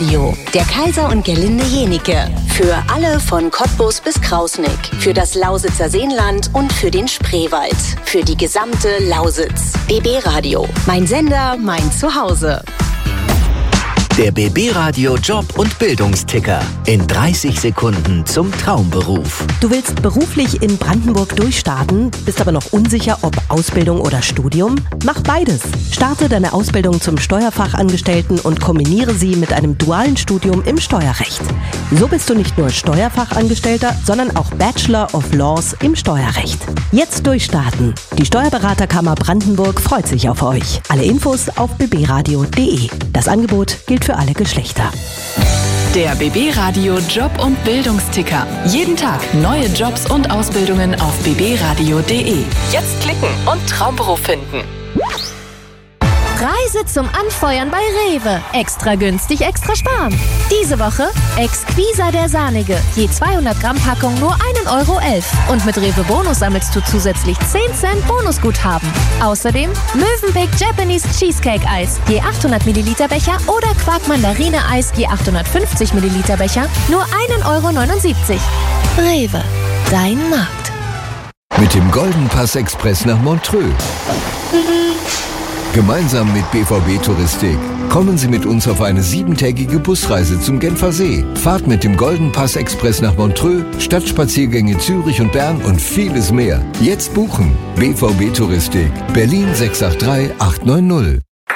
Radio. Der Kaiser und Gerlinde Jenike. Für alle von Cottbus bis Krausnick. Für das Lausitzer Seenland und für den Spreewald. Für die gesamte Lausitz. BB Radio. Mein Sender, mein Zuhause. Der BB Radio Job- und Bildungsticker. In 30 Sekunden zum Traumberuf. Du willst beruflich in Brandenburg durchstarten, bist aber noch unsicher, ob Ausbildung oder Studium? Mach beides. Starte deine Ausbildung zum Steuerfachangestellten und kombiniere sie mit einem dualen Studium im Steuerrecht. So bist du nicht nur Steuerfachangestellter, sondern auch Bachelor of Laws im Steuerrecht. Jetzt durchstarten. Die Steuerberaterkammer Brandenburg freut sich auf euch. Alle Infos auf bbradio.de. Das Angebot gilt für alle Geschlechter. Der BB Radio Job- und Bildungsticker. Jeden Tag neue Jobs und Ausbildungen auf bbradio.de. Jetzt klicken und Traumberuf finden. Preise zum Anfeuern bei Rewe. Extra günstig, extra sparen. Diese Woche Exquisa der Sahnige. Je 200 Gramm Packung nur 1,11 €. Und mit Rewe Bonus sammelst du zusätzlich 10 Cent Bonusguthaben. Außerdem Mövenpick Japanese Cheesecake Eis. Je 800 Milliliter Becher oder Quark Mandarine Eis je 850 Milliliter Becher nur 1,79 €. Rewe. Dein Markt. Mit dem Golden Pass Express nach Montreux. Gemeinsam mit BVB Touristik kommen Sie mit uns auf eine 7-tägige Busreise zum Genfersee. Fahrt mit dem Golden Pass Express nach Montreux, Stadtspaziergänge Zürich und Bern und vieles mehr. Jetzt buchen. BVB Touristik. Berlin 683 890.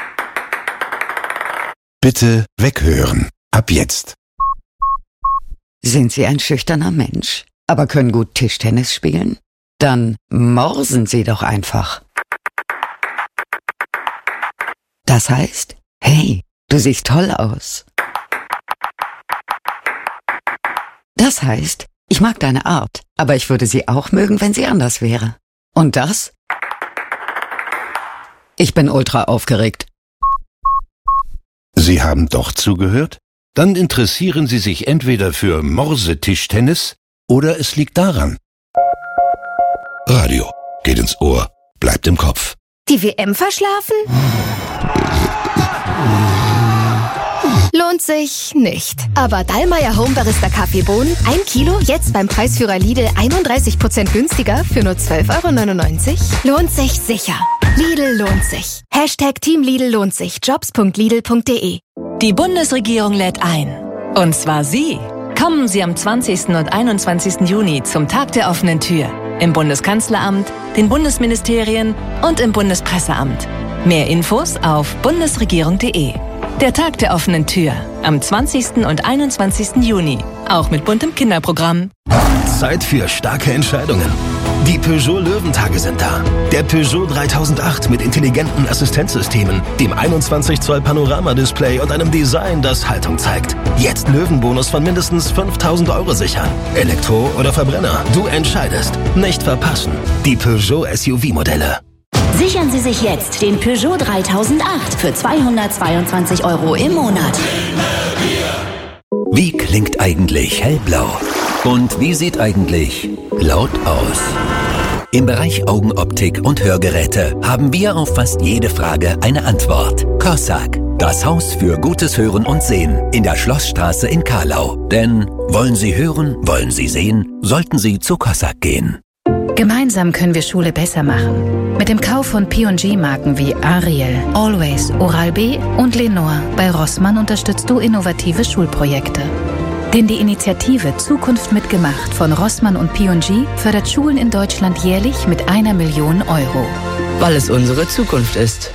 Bitte weghören. Ab jetzt. Sind Sie ein schüchterner Mensch, aber können gut Tischtennis spielen? Dann morsen Sie doch einfach. Das heißt, hey, du siehst toll aus. Das heißt, ich mag deine Art, aber ich würde sie auch mögen, wenn sie anders wäre. Und das? Ich bin ultra aufgeregt. Sie haben doch zugehört? Dann interessieren Sie sich entweder für Morsetischtennis oder es liegt daran. Radio geht ins Ohr, bleibt im Kopf. Die WM verschlafen? Lohnt sich nicht. Aber Dallmayr Home Barista Kaffeebohnen, 1 Kilo, jetzt beim Preisführer Lidl 31% günstiger für nur 12,99 €. Lohnt sich sicher. Lidl lohnt sich. Team Lidl lohnt sich. Jobs.lidl.de. Die Bundesregierung lädt ein. Und zwar Sie. Kommen Sie am 20. und 21. Juni zum Tag der offenen Tür. Im Bundeskanzleramt, den Bundesministerien und im Bundespresseamt. Mehr Infos auf bundesregierung.de. Der Tag der offenen Tür am 20. und 21. Juni. Auch mit buntem Kinderprogramm. Zeit für starke Entscheidungen. Die Peugeot Löwentage sind da. Der Peugeot 3008 mit intelligenten Assistenzsystemen, dem 21 Zoll Panoramadisplay und einem Design, das Haltung zeigt. Jetzt Löwenbonus von mindestens 5.000 € sichern. Elektro oder Verbrenner, du entscheidest. Nicht verpassen. Die Peugeot SUV-Modelle. Sichern Sie sich jetzt den Peugeot 3008 für 222 € im Monat. Wie klingt eigentlich hellblau? Und wie sieht eigentlich laut aus? Im Bereich Augenoptik und Hörgeräte haben wir auf fast jede Frage eine Antwort. Cossack, das Haus für gutes Hören und Sehen in der Schlossstraße in Carlau. Denn wollen Sie hören, wollen Sie sehen, sollten Sie zu Cossack gehen. Gemeinsam können wir Schule besser machen. Mit dem Kauf von P&G-Marken wie Ariel, Always, Oral-B und Lenore bei Rossmann unterstützt du innovative Schulprojekte. Denn die Initiative Zukunft mitgemacht von Rossmann und P&G fördert Schulen in Deutschland jährlich mit 1 Million €. Weil es unsere Zukunft ist.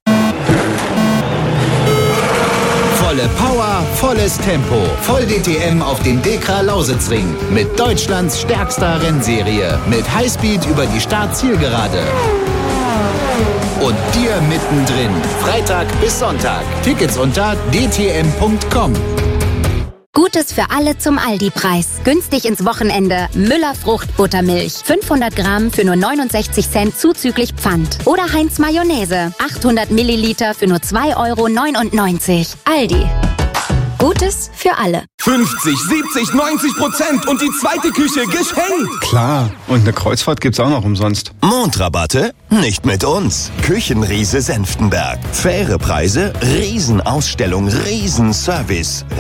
Volle Power, volles Tempo. Voll DTM auf dem Dekra Lausitzring. Mit Deutschlands stärkster Rennserie. Mit Highspeed über die Start-Zielgerade. Und dir mittendrin. Freitag bis Sonntag. Tickets unter dtm.com. Gutes für alle zum Aldi-Preis. Günstig ins Wochenende. Müller Fruchtbuttermilch. 500 Gramm für nur 69 Cent zuzüglich Pfand. Oder Heinz Mayonnaise. 800 Milliliter für nur 2,99 €. Aldi. Gutes für alle. 50, 70, 90% und die zweite Küche geschenkt. Klar, und eine Kreuzfahrt gibt's auch noch umsonst. Mondrabatte? Nicht mit uns. Küchenriese Senftenberg. Faire Preise, Riesenausstellung, Riesenservice.